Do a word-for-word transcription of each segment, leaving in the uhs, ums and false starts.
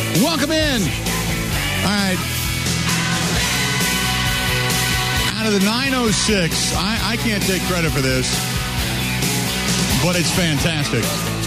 Welcome in. All right. Out of the nine oh six, I, I can't take credit for this, but it's fantastic.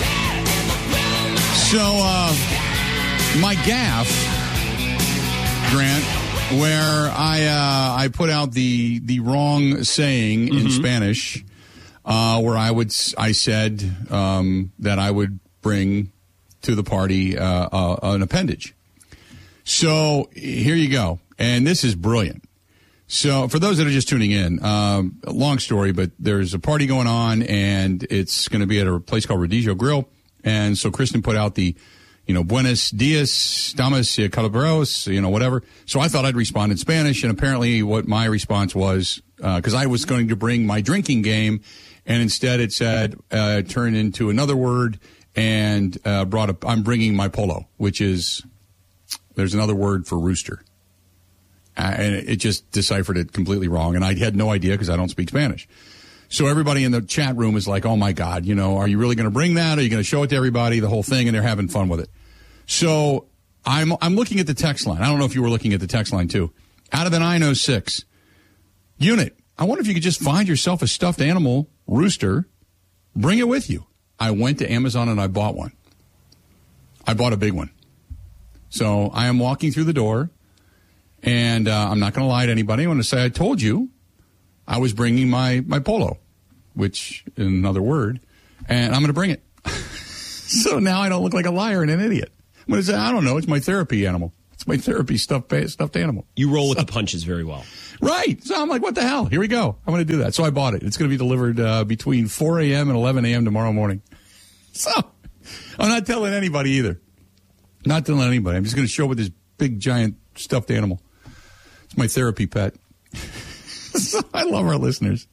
So, uh, my gaffe, Grant, where I uh, I put out the the wrong saying mm-hmm. in Spanish, uh, where I would I said um, that I would bring to the party uh, uh, an appendage. So here you go, and this is brilliant. So for those that are just tuning in, um, long story, but there's a party going on, and it's going to be at a place called Rodillo Grill, and so Kristen put out the you know, buenos dias, damas, calaveros, you know, whatever. So I thought I'd respond in Spanish, and apparently what my response was, because uh, I was going to bring my drinking game, and instead it said, uh, turned into another word, and uh, brought up, I'm bringing my polo, which is, there's another word for rooster. Uh, and it just deciphered it completely wrong, and I had no idea because I don't speak Spanish. So everybody in the chat room is like, oh, my God, you know, are you really going to bring that? Are you going to show it to everybody, the whole thing? And they're having fun with it. So I'm I'm looking at the text line. I don't know if you were looking at the text line, too. Out of the nine oh six unit, I wonder if you could just find yourself a stuffed animal rooster, bring it with you. I went to Amazon and I bought one. I bought a big one. So I am walking through the door, and uh, I'm not going to lie to anybody. I want to say I told you I was bringing my, my polo, which is another word, and I'm going to bring it. So now I don't look like a liar and an idiot. I'm going to say, I don't know, it's my therapy animal. It's my therapy stuffed, stuffed animal. You roll with so, the punches very well. Right. So I'm like, what the hell? Here we go. I'm going to do that. So I bought it. It's going to be delivered uh, between four a.m. and eleven a.m. tomorrow morning. So I'm not telling anybody either. Not telling anybody. I'm just going to show up with this big, giant stuffed animal. It's my therapy pet. So I love our listeners.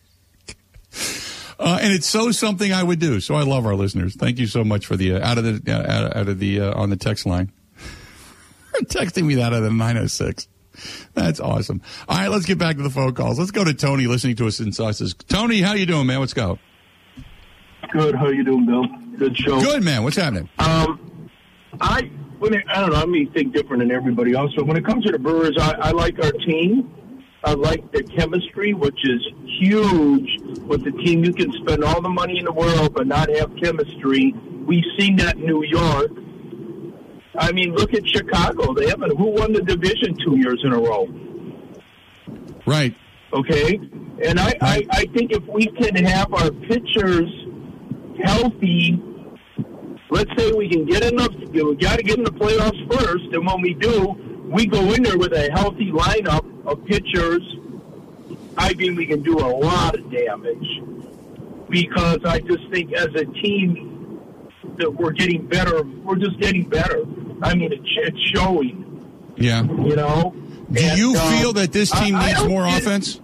Uh, and it's so something I would do. So I love our listeners. Thank you so much for the, uh, out of the, uh, out, out of the, uh, on the text line. Texting me that out of the nine oh six. That's awesome. All right, let's get back to the phone calls. Let's go to Tony listening to us in sauces. Tony, how you doing, man? Let's go. Good. How you doing, Bill? Good show. Good, man. What's happening? Um, I, when it, I don't know, I may think different than everybody else, but when it comes to the Brewers, I, I like our team. I like the chemistry, which is huge with the team. You can spend all the money in the world but not have chemistry. We've seen that in New York. I mean, look at Chicago. They haven't. Who won the division two years in a row? Right. Okay. And I, I, I think if we can have our pitchers healthy, let's say we can get enough. We got to get in the playoffs first, and when we do, we go in there with a healthy lineup of pitchers. I think we can do a lot of damage because I just think as a team that we're getting better. We're just getting better. I mean, it's, it's showing. Yeah. You know? Do and, you um, feel that this team I, needs I more get, offense?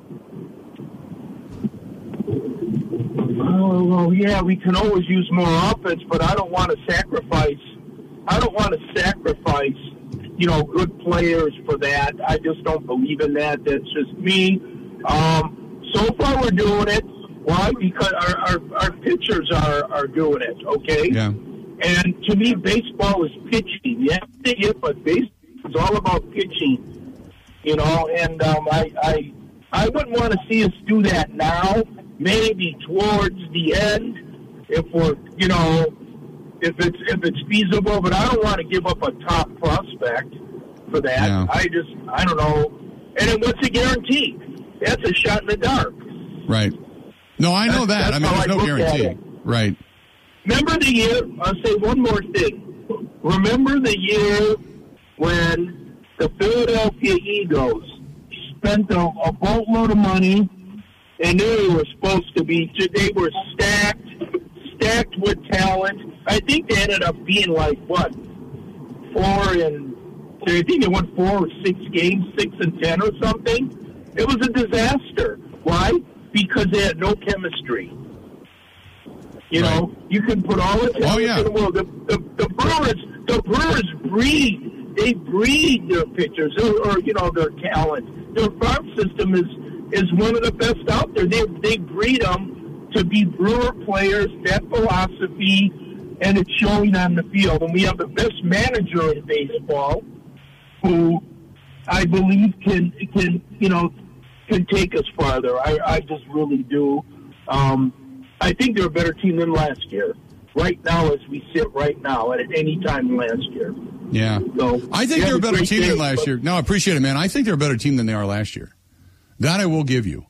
Oh, well, yeah, we can always use more offense, but I don't want to sacrifice. I don't want to sacrifice, you know, good players for that. I just don't believe in that. That's just me. Um, so far, we're doing it. Why? Because our, our, our pitchers are, are doing it, okay? Yeah. And to me, baseball is pitching. You have to hit, but baseball is all about pitching, you know? And um, I, I, I wouldn't want to see us do that now. Maybe towards the end, if we're, you know, if it's if it's feasible. But I don't want to give up a top prospect for that. Yeah. I just, I don't know. And then what's a guarantee? That's a shot in the dark. Right. No, I know that's, that. that's I mean, there's I no guarantee. Right. Remember the year, I'll say one more thing. Remember the year when the Philadelphia Eagles spent a, a boatload of money, and they were supposed to be, they were stacked, stacked with talent. I think they ended up being like, what, four and, I think they won four or six games, six and ten or something. It was a disaster. Why? Because they had no chemistry. You right. know, you can put all the talent oh, yeah. in the world. The, the, the Brewers, the Brewers breed. They breed their pitchers, or, or you know, their talent. Their farm system is is one of the best out there. They they breed them to be Brewer players. That philosophy, and it's showing on the field. And we have the best manager in baseball, who I believe can can you know can take us farther. I, I just really do. Um, I think they're a better team than last year. Right now, as we sit right now, and at any time last year. Yeah. So I think they're a better team day, than last year. No, I appreciate it, man. I think they're a better team than they are last year. That I will give you.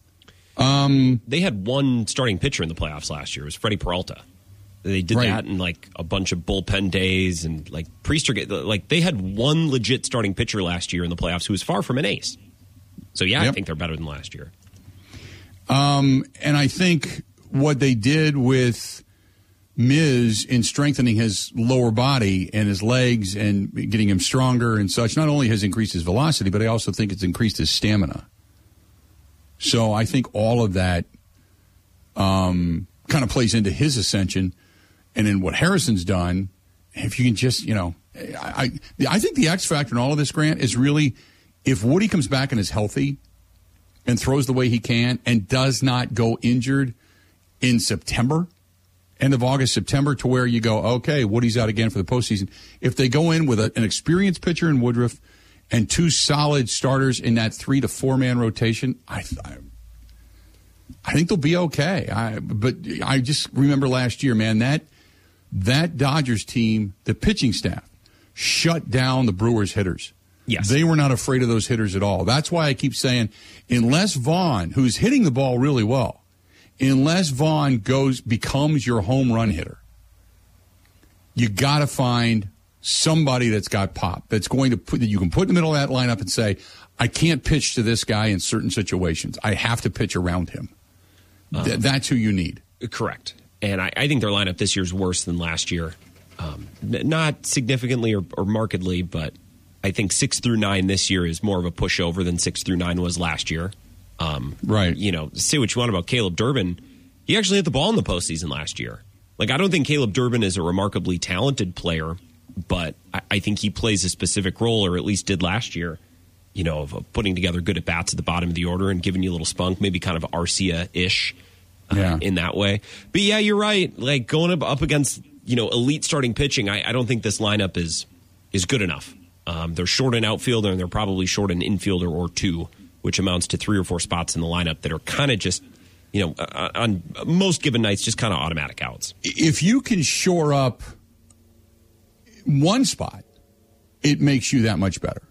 Um, they had one starting pitcher in the playoffs last year. It was Freddie Peralta. They did right. that in like a bunch of bullpen days, and like Priester, like they had one legit starting pitcher last year in the playoffs who was far from an ace. So yeah, yep. I think they're better than last year. Um, and I think what they did with Miz in strengthening his lower body and his legs and getting him stronger and such, not only has increased his velocity, but I also think it's increased his stamina. So I think all of that um, kind of plays into his ascension. And then what Harrison's done, if you can just, you know, I, I think the X factor in all of this, Grant, is really if Woody comes back and is healthy and throws the way he can and does not go injured in September, end of August, September, to where you go, okay, Woody's out again for the postseason. If they go in with a, an experienced pitcher in Woodruff and two solid starters in that three to four man rotation, I, I, I think they'll be okay. I, but I just remember last year, man, that that Dodgers team, the pitching staff, shut down the Brewers hitters. Yes. They were not afraid of those hitters at all. That's why I keep saying, unless Vaughn, who's hitting the ball really well, unless Vaughn goes becomes your home run hitter, you got to find somebody that's got pop, that's going to put that you can put in the middle of that lineup and say, I can't pitch to this guy in certain situations. I have to pitch around him. Um, Th- that's who you need. Correct. And I, I think their lineup this year is worse than last year. Um, n- not significantly or, or markedly, but I think six through nine this year is more of a pushover than six through nine was last year. Um, right. You know, say what you want about Caleb Durbin. He actually hit the ball in the postseason last year. Like, I don't think Caleb Durbin is a remarkably talented player, but I, I think he plays a specific role, or at least did last year, you know, of, of putting together good at-bats at the bottom of the order and giving you a little spunk, maybe kind of Arcia-ish uh, yeah. in that way. But, yeah, you're right. Like, going up, up against, you know, elite starting pitching, I, I don't think this lineup is is good enough. Um, they're short an outfielder, and they're probably short an infielder or two, which amounts to three or four spots in the lineup that are kind of just, you know, on most given nights, just kind of automatic outs. If you can shore up one spot, it makes you that much better.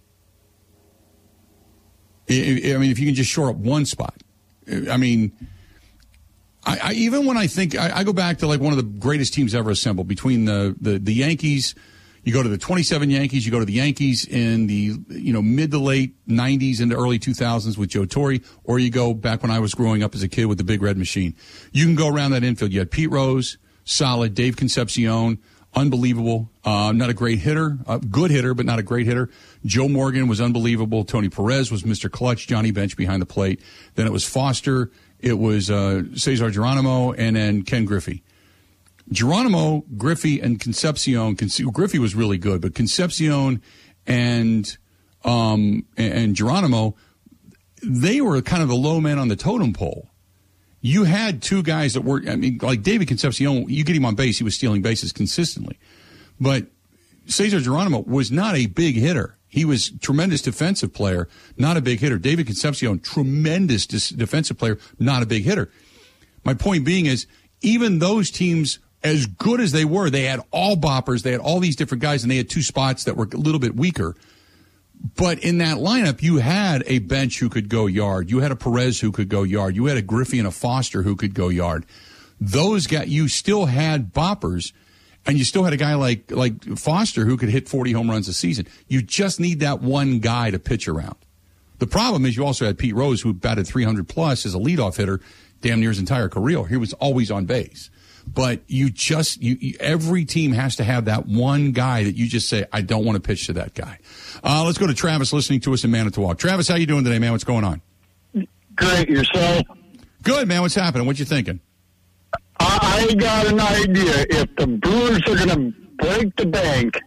I mean, if you can just shore up one spot. I mean, I, I even when I think, I, I go back to like one of the greatest teams ever assembled between the, the, the Yankees. You go to the twenty-seven Yankees, you go to the Yankees in the, you know, mid to late nineties into early two thousands with Joe Torre, or you go back when I was growing up as a kid with the Big Red Machine. You can go around that infield. You had Pete Rose, solid, Dave Concepcion, unbelievable, uh, not a great hitter, a good hitter, but not a great hitter. Joe Morgan was unbelievable. Tony Perez was Mister Clutch, Johnny Bench behind the plate. Then it was Foster, it was uh, Cesar Geronimo, and then Ken Griffey. Geronimo, Griffey, and Concepcion. Griffey was really good, but Concepcion and um, and Geronimo, they were kind of the low men on the totem pole. You had two guys that were, I mean, like David Concepcion, you get him on base, he was stealing bases consistently. But Cesar Geronimo was not a big hitter. He was a tremendous defensive player, not a big hitter. David Concepcion, tremendous dis- defensive player, not a big hitter. My point being is, even those teams, as good as they were, they had all boppers, they had all these different guys, and they had two spots that were a little bit weaker. But in that lineup, you had a Bench who could go yard. You had a Perez who could go yard. You had a Griffey and a Foster who could go yard. Those guys, you still had boppers, and you still had a guy like like Foster who could hit forty home runs a season. You just need that one guy to pitch around. The problem is you also had Pete Rose, who batted three hundred plus as a leadoff hitter damn near his entire career. He was always on base. But you just, you, you, every team has to have that one guy that you just say, I don't want to pitch to that guy. Uh, let's go to Travis listening to us in Manitowoc. Travis, how you doing today, man? What's going on? Great, yourself? Good, man. What's happening? What you thinking? I got an idea. If the Brewers are going to break the bank,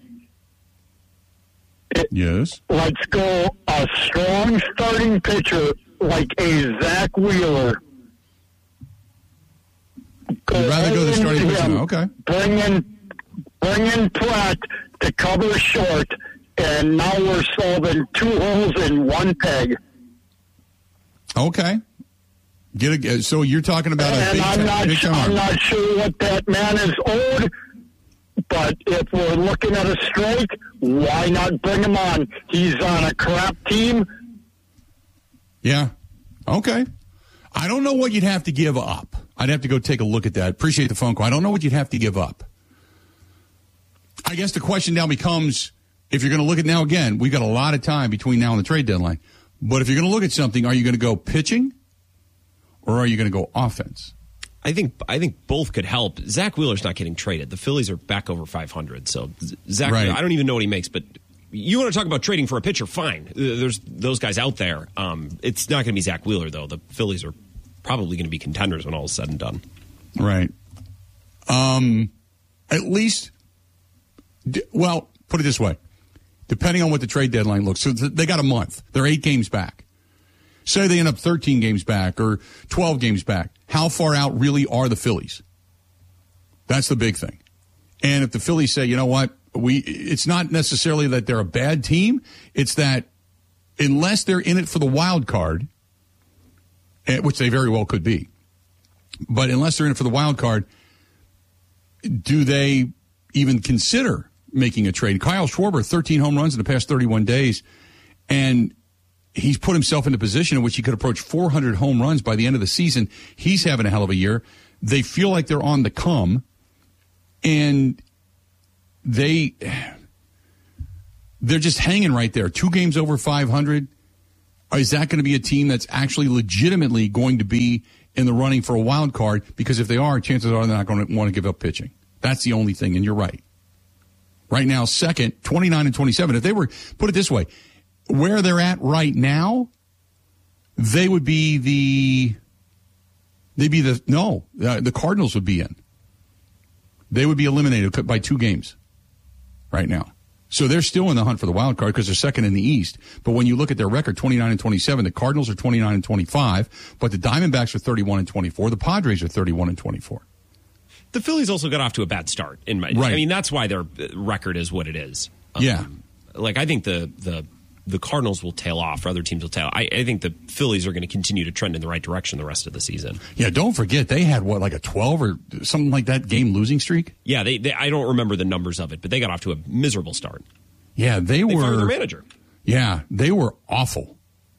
it, yes, let's go a strong starting pitcher like a Zach Wheeler. You'd rather go the starting pitcher? Okay. Bring in, bring in Pratt to cover short, and now we're solving two holes in one peg. Okay. Get a, so you're talking about and a big, I'm not, big time I'm arm. not sure what that man is owed, but if we're looking at a strike, why not bring him on? He's on a crap team. Yeah. Okay. I don't know what you'd have to give up. I'd have to go take a look at that. Appreciate the phone call. I don't know what you'd have to give up. I guess the question now becomes, if you're going to look at now again, we've got a lot of time between now and the trade deadline. But if you're going to look at something, are you going to go pitching or are you going to go offense? I think I think both could help. Zach Wheeler's not getting traded. The Phillies are back over five hundred. So Zach, right. I don't even know what he makes, but you want to talk about trading for a pitcher, fine. There's those guys out there. Um, it's not going to be Zach Wheeler, though. The Phillies are probably going to be contenders when all is said and done. Right. Um, at least, well, put it this way. Depending on what the trade deadline looks. So they got a month. They're eight games back. Say they end up thirteen games back or twelve games back. How far out really are the Phillies? That's the big thing. And if the Phillies say, you know what, we it's not necessarily that they're a bad team. It's that unless they're in it for the wild card, which they very well could be, but unless they're in it for the wild card, do they even consider making a trade? Kyle Schwarber, thirteen home runs in the past thirty-one days, and he's put himself in a position in which he could approach four hundred home runs by the end of the season. He's having a hell of a year. They feel like they're on the come, and they, they're just hanging right there. Two games over five hundred. Is that going to be a team that's actually legitimately going to be in the running for a wild card? Because if they are, chances are they're not going to want to give up pitching. That's the only thing, and you're right. Right now, second, twenty-nine and twenty-seven. If they were, put it this way, where they're at right now, they would be the, they'd be the, no, uh, the Cardinals would be in. They would be eliminated by two games right now. So they're still in the hunt for the wild card because they're second in the East. But when you look at their record, twenty-nine and twenty-seven, the Cardinals are twenty-nine and twenty-five, but the Diamondbacks are thirty-one and twenty-four. The Padres are thirty-one and twenty-four. The Phillies also got off to a bad start. In my, right. I mean, that's why their record is what it is. Um, yeah. Like, I think the, the the Cardinals will tail off, or other teams will tail. I, I think the Phillies are going to continue to trend in the right direction the rest of the season. Yeah, don't forget, they had, what, like a twelve or something like that game losing streak? Yeah, they, they I don't remember the numbers of it, but they got off to a miserable start. Yeah, they, they were. Fired their manager. Yeah, they were awful.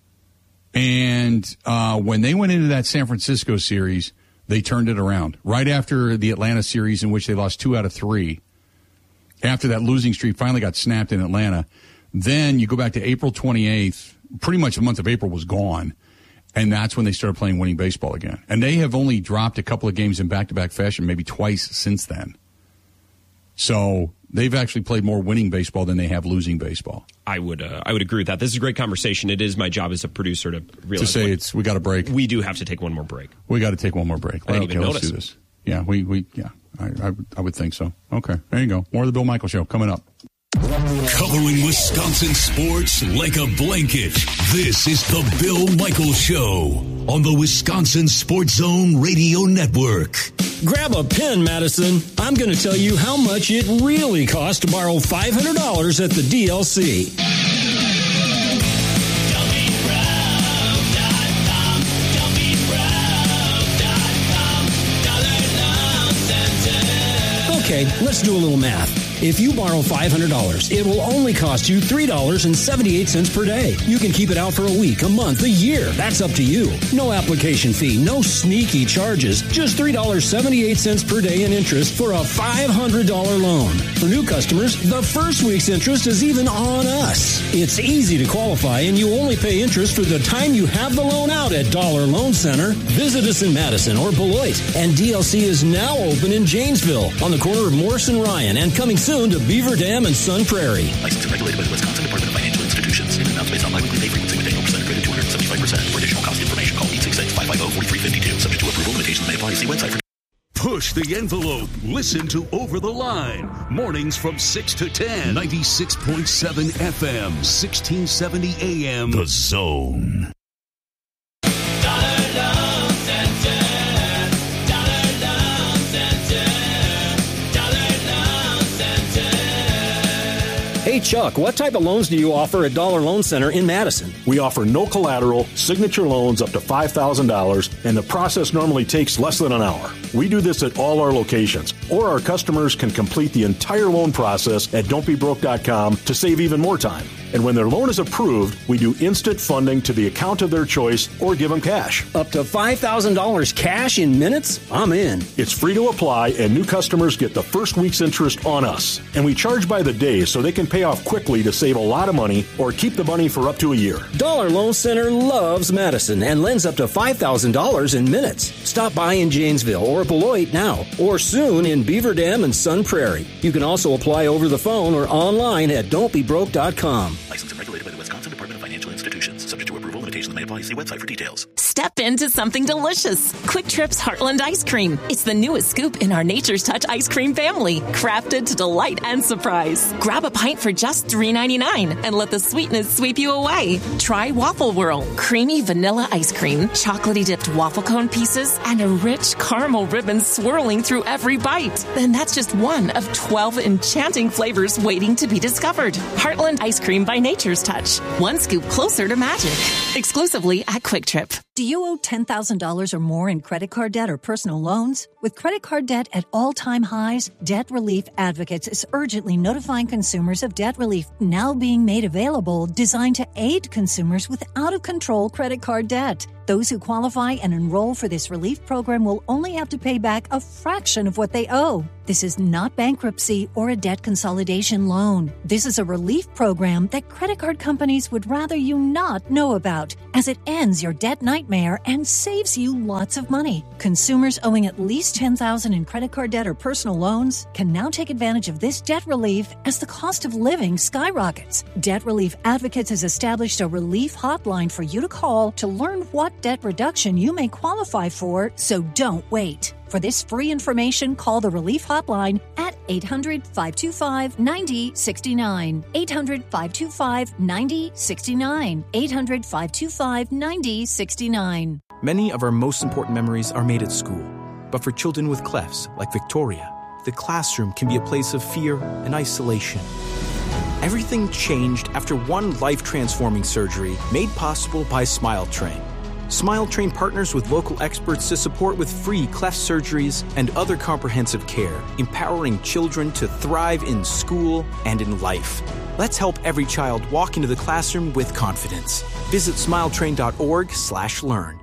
And uh, when they went into that San Francisco series, they turned it around. Right after the Atlanta series, in which they lost two out of three, after that losing streak finally got snapped in Atlanta, then you go back to April twenty-eighth, pretty much the month of April was gone, and that's when they started playing winning baseball again. And they have only dropped a couple of games in back-to-back fashion, maybe twice since then. So they've actually played more winning baseball than they have losing baseball. I would uh, I would agree with that. This is a great conversation. It is my job as a producer to realize to say what, it's we got a break. We do have to take one more break. We got to take one more break. I didn't okay, even let's notice. do this. Yeah, we we yeah, I, I I would think so. Okay, there you go. More of the Bill Michaels Show coming up. Covering Wisconsin sports like a blanket. This is the Bill Michaels Show on the Wisconsin Sports Zone Radio Network. Grab a pen, Madison. I'm going to tell you how much it really costs to borrow five hundred dollars at the D L C. Okay, let's do a little math. If you borrow five hundred dollars, it will only cost you three dollars and seventy-eight cents per day. You can keep it out for a week, a month, a year. That's up to you. No application fee, no sneaky charges. Just three dollars and seventy-eight cents per day in interest for a five hundred dollars loan. For new customers, the first week's interest is even on us. It's easy to qualify, and you only pay interest for the time you have the loan out at Dollar Loan Center. Visit us in Madison or Beloit. And D L C is now open in Janesville on the corner of Morris and Ryan, and coming soon to Beaver Dam and Sun Prairie. Licensed and regulated by the Wisconsin Department of Financial Institutions. In amounts based on biweekly pay frequency with annual percent credit two hundred seventy-five percent. For additional cost information, call eight six six, five five zero, four three five two. Subject to approval, limitations may apply. See website for Push the envelope. Listen to Over the Line. Mornings from six to ten. ninety-six point seven F M, sixteen seventy A M. The Zone. Dollar Loan Center. Dollar Loan Hey, Chuck, what type of loans do you offer at Dollar Loan Center in Madison? We offer no collateral, signature loans up to five thousand dollars, and the process normally takes less than an hour. We do this at all our locations, or our customers can complete the entire loan process at don't be broke dot com to save even more time. And when their loan is approved, we do instant funding to the account of their choice or give them cash. Up to five thousand dollars cash in minutes? I'm in. It's free to apply, and new customers get the first week's interest on us. And we charge by the day so they can pay off quickly to save a lot of money or keep the money for up to a year. Dollar Loan Center loves Madison and lends up to five thousand dollars in minutes. Stop by in Janesville or Beloit now, or soon in Beaver Dam and Sun Prairie. You can also apply over the phone or online at don't be broke dot com. Licensed and regulated by the Wisconsin Department of Financial Institutions. Subject to approval, limitations may apply. See website for details. Step into something delicious. Quick Trip's Heartland Ice Cream. It's the newest scoop in our Nature's Touch ice cream family, crafted to delight and surprise. Grab a pint for just three ninety-nine and let the sweetness sweep you away. Try Waffle Whirl, creamy vanilla ice cream, chocolatey dipped waffle cone pieces, and a rich caramel ribbon swirling through every bite. Then that's just one of twelve enchanting flavors waiting to be discovered. Heartland Ice Cream by Nature's Touch. One scoop closer to magic. Exclusively at Quick Trip. Do you owe ten thousand dollars or more in credit card debt or personal loans? With credit card debt at all-time highs, Debt Relief Advocates is urgently notifying consumers of debt relief now being made available, designed to aid consumers with out-of-control credit card debt. Those who qualify and enroll for this relief program will only have to pay back a fraction of what they owe. This is not bankruptcy or a debt consolidation loan. This is a relief program that credit card companies would rather you not know about, as it ends your debt nightmare and saves you lots of money. Consumers owing at least ten thousand dollars in credit card debt or personal loans can now take advantage of this debt relief as the cost of living skyrockets. Debt Relief Advocates has established a relief hotline for you to call to learn what debt reduction you may qualify for, so don't wait. For this free information, call the Relief Hotline at eight hundred, five two five, nine zero six nine. eight hundred, five two five, nine zero six nine. eight hundred, five two five, nine zero six nine. Many of our most important memories are made at school. But for children with clefts, like Victoria, the classroom can be a place of fear and isolation. Everything changed after one life-transforming surgery made possible by Smile Train. Smile Train partners with local experts to support with free cleft surgeries and other comprehensive care, empowering children to thrive in school and in life. Let's help every child walk into the classroom with confidence. Visit smiletrain.org slash learn.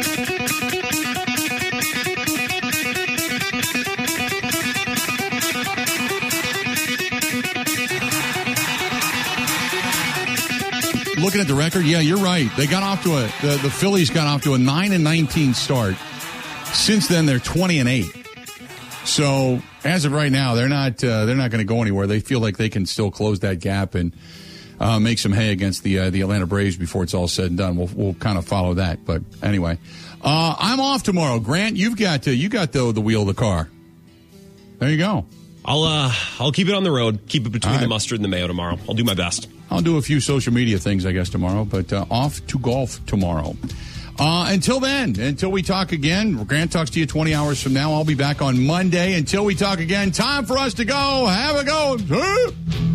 Looking at the record, yeah, you're right. They got off to a the, the Phillies got off to a nine and nineteen start. Since then, they're twenty and eight. So as of right now, they're not uh, they're not going to go anywhere. They feel like they can still close that gap and uh, make some hay against the uh, the Atlanta Braves before it's all said and done. We'll we'll kind of follow that. But anyway, uh, I'm off tomorrow. Grant, you've got uh, you got the the wheel of the car. There you go. I'll uh, I'll keep it on the road. Keep it between right. the mustard and the mayo tomorrow. I'll do my best. I'll do a few social media things, I guess, tomorrow, but uh, off to golf tomorrow. Uh, until then, until we talk again, Grant talks to you twenty hours from now. I'll be back on Monday. Until we talk again, time for us to go. Have a go.